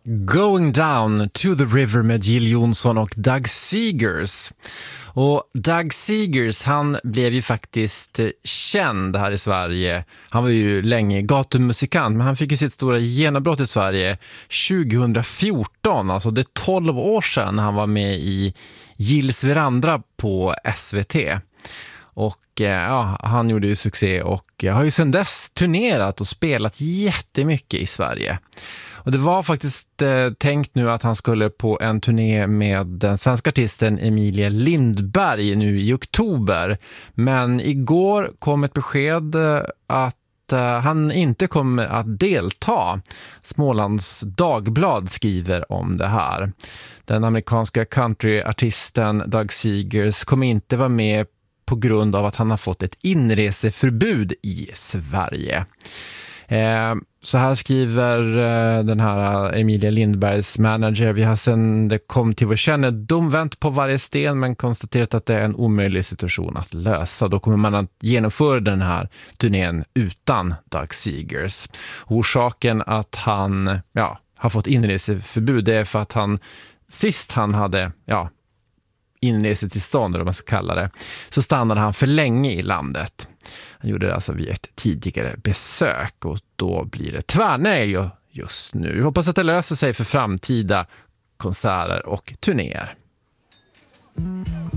Going Down to the River med Jill Johnson och Doug Seegers. Och Doug Seegers, han blev ju faktiskt känd här i Sverige. Han var ju länge gatumusikant, men han fick ju sitt stora genombrott i Sverige 2014. Alltså det är 12 år sedan han var med i Gills Verandra på SVT. Och ja, han gjorde ju succé och har ju sedan dess turnerat och spelat jättemycket i Sverige. Och det var faktiskt tänkt nu att han skulle på en turné med den svenska artisten Emilia Lindberg nu i oktober. Men igår kom ett besked att han inte kommer att delta. Smålands Dagblad skriver om det här. Den amerikanska countryartisten Doug Seegers kommer inte vara med på grund av att han har fått ett inreseförbud i Sverige. Så här skriver den här Emilia Lindbergs manager: vi har sedan det kom till vår kännedom vänt på varje sten men konstaterat att det är en omöjlig situation att lösa. Då kommer man att genomföra den här turnén utan Doug Seegers. Orsaken att han har fått inreseförbud är för att han sist han hade inresetillstånd, eller vad man ska kalla det, så stannade han för länge i landet. Han gjorde det alltså vid ett tidigare besök och då blir det tvärnej just nu. Vi hoppas att det löser sig för framtida konserter och turnéer.